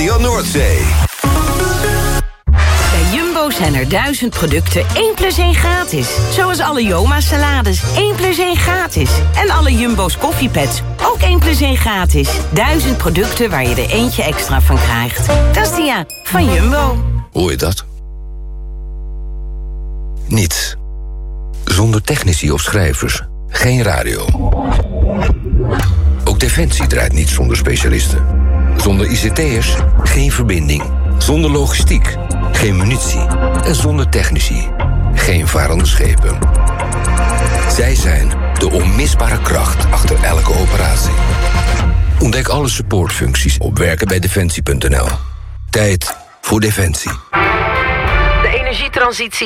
Radio Noordzee. Bij Jumbo zijn er 1000 producten 1 + 1 gratis. Zoals alle Joma salades 1 + 1 gratis. En alle Jumbo's koffiepads ook 1 + 1 gratis. 1000 producten waar je er eentje extra van krijgt. Tastia van Jumbo. Hoor je dat? Niets. Zonder technici of schrijvers. Geen radio. Ook Defensie draait niet zonder specialisten. Zonder ICT'ers geen verbinding. Zonder logistiek geen munitie. En zonder technici geen varende schepen. Zij zijn de onmisbare kracht achter elke operatie. Ontdek alle supportfuncties op werkenbijdefensie.nl. Tijd voor Defensie. De energietransitie